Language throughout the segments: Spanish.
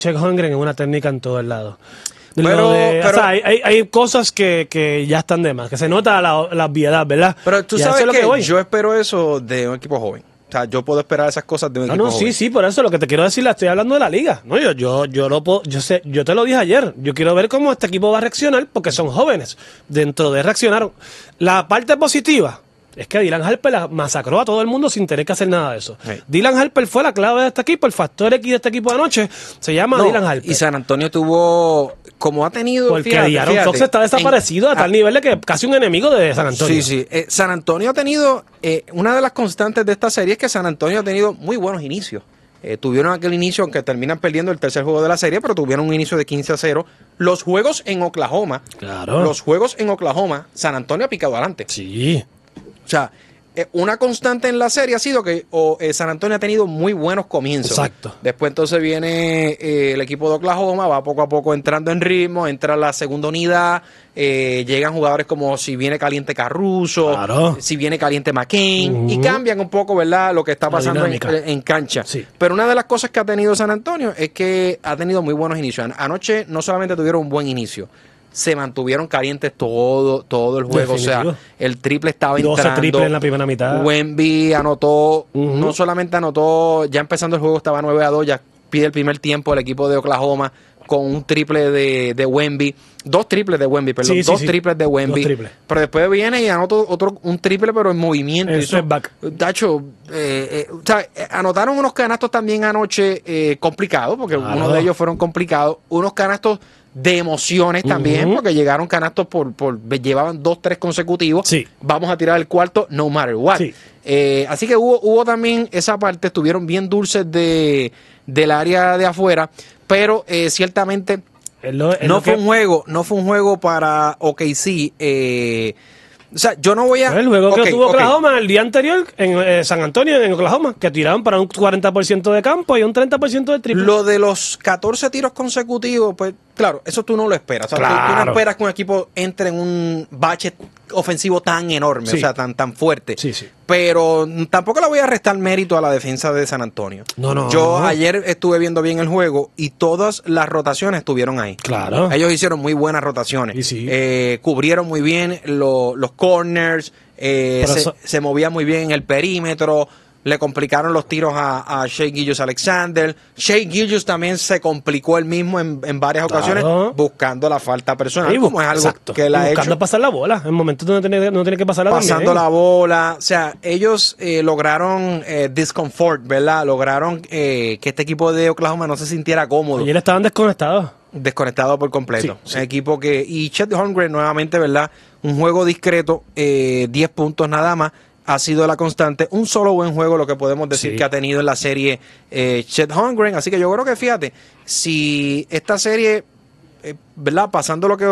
Chet Holmgren es una técnica en todo el lado. Pero o sea, hay cosas que ya están de más, que se nota la obviedad, ¿verdad? Pero tú y sabes que yo espero eso de un equipo joven. O sea, yo puedo esperar esas cosas de un equipo joven. Sí, por eso lo que te quiero decir, estoy hablando de la liga. No, yo te lo dije ayer. Yo quiero ver cómo este equipo va a reaccionar, porque son jóvenes. Dentro de reaccionaron. La parte positiva es que Dylan Harper la masacró a todo el mundo sin tener que hacer nada de eso. Sí. Dylan Harper fue la clave de este equipo, el factor X de este equipo de anoche se llama Dylan Harper. Y San Antonio tuvo, como ha tenido... Porque Aaron Fox está desaparecido a tal nivel de que casi un enemigo de San Antonio. Sí. San Antonio ha tenido, una de las constantes de esta serie es que San Antonio ha tenido muy buenos inicios. Tuvieron aquel inicio, aunque terminan perdiendo el tercer juego de la serie, pero tuvieron un inicio de 15-0. Los juegos en Oklahoma, San Antonio ha picado adelante. Sí. O sea, una constante en la serie ha sido que San Antonio ha tenido muy buenos comienzos. Exacto. Después entonces viene el equipo de Oklahoma, va poco a poco entrando en ritmo, entra la segunda unidad, llegan jugadores como si viene caliente Caruso, si viene caliente McCain, y cambian un poco, ¿verdad?, lo que está pasando en cancha. Sí. Pero una de las cosas que ha tenido San Antonio es que ha tenido muy buenos inicios. Anoche no solamente tuvieron un buen inicio, se mantuvieron calientes todo el juego. Definitivo. O sea, el triple estaba 12 entrando. triples en la primera mitad. Wemby anotó, no solamente anotó, ya empezando el juego estaba 9-2, ya pide el primer tiempo el equipo de Oklahoma con un triple de Wemby, dos triples de Wemby, perdón, dos triples de Wemby. Pero después viene y anota un triple, pero en movimiento. Eso es back. Tacho, o sea, anotaron unos canastos también anoche complicados, porque uno de ellos fueron complicados, unos canastos de emociones también, porque llegaron canastos llevaban 2-3 consecutivos. Sí. Vamos a tirar el cuarto, no matter what. Sí. Así que hubo también esa parte, estuvieron bien dulces del área de afuera, pero ciertamente no fue un juego para OKC. O sea, yo no voy a... El juego que tuvo Oklahoma el día anterior en San Antonio, en Oklahoma, que tiraron para un 40% de campo y un 30% de triple. Lo de los 14 tiros consecutivos, pues claro, eso tú no lo esperas. O sea, tú no esperas que un equipo entre en un bache ofensivo tan enorme, o sea, tan fuerte. Sí. Pero tampoco le voy a restar mérito a la defensa de San Antonio. Yo ayer estuve viendo bien el juego y todas las rotaciones estuvieron ahí. Claro. Ellos hicieron muy buenas rotaciones. Y sí. Cubrieron muy bien los corners, se movía muy bien en el perímetro. Le complicaron los tiros a Shai Gilgeous-Alexander. Shai Gilgeous también se complicó él mismo en varias ocasiones buscando la falta personal, como es algo que él ha hecho. Buscando pasar la bola en momentos donde no tiene que pasarla pasando la bola. O sea, ellos lograron discomfort, ¿verdad? Lograron que este equipo de Oklahoma no se sintiera cómodo. Ayer estaban desconectado por completo. Sí. Un equipo y Chet Holmgren nuevamente, ¿verdad? Un juego discreto, 10 puntos nada más. Ha sido la constante, un solo buen juego lo que podemos decir que ha tenido en la serie Chet Holmgren, así que yo creo que fíjate, si esta serie, ¿verdad? Pasando lo que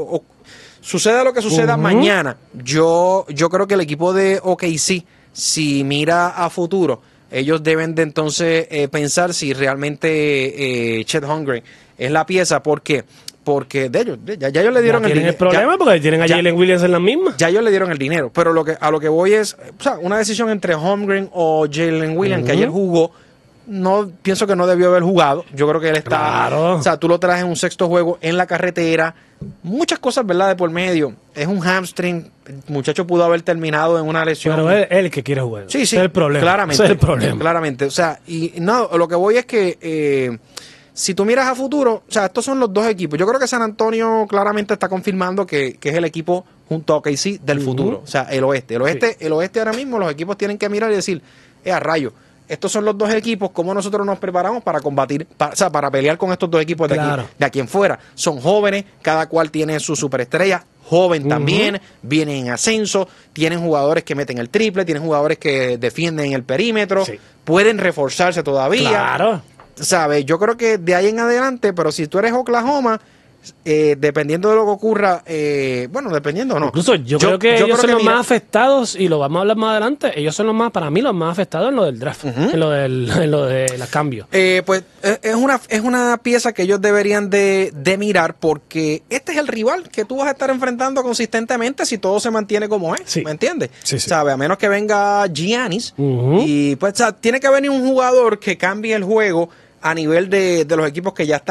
suceda lo que suceda mañana, yo creo que el equipo de OKC, si mira a futuro, ellos deben de entonces pensar si realmente Chet Holmgren es la pieza, porque de ellos, ya ellos le dieron el dinero. El problema porque tienen a Jalen Williams en la misma. Ya ellos le dieron el dinero, pero a lo que voy es, o sea, una decisión entre Holmgren o Jalen Williams, que ayer jugó, pienso que no debió haber jugado. Yo creo que él está, o sea, tú lo traes en un sexto juego en la carretera, muchas cosas, ¿verdad?, de por medio. Es un hamstring, el muchacho pudo haber terminado en una lesión. Pero él es el que quiere jugar. Sí, ese es el problema. Claramente. Ese es el problema. Claramente, o sea, y no, lo que voy es que si tú miras a futuro, o sea, estos son los dos equipos. Yo creo que San Antonio claramente está confirmando que es el equipo junto a OKC del futuro. O sea, el oeste. El oeste ahora mismo los equipos tienen que mirar y decir, a rayo, estos son los dos equipos, ¿cómo nosotros nos preparamos para combatir, para pelear con estos dos equipos de aquí en fuera? Son jóvenes, cada cual tiene su superestrella, joven también, vienen en ascenso, tienen jugadores que meten el triple, tienen jugadores que defienden el perímetro, pueden reforzarse todavía. Claro. ¿Sabes? Yo creo que de ahí en adelante, pero si tú eres Oklahoma, dependiendo de lo que ocurra, dependiendo o no. Incluso yo creo que ellos son los más afectados, y lo vamos a hablar más adelante, ellos son para mí los más afectados en lo del draft, en lo de los cambios. Pues es una pieza que ellos deberían de mirar, porque este es el rival que tú vas a estar enfrentando consistentemente si todo se mantiene como es, ¿me entiendes? Sí. ¿Sabes? A menos que venga Giannis, y pues tiene que venir un jugador que cambie el juego a nivel de los equipos que ya están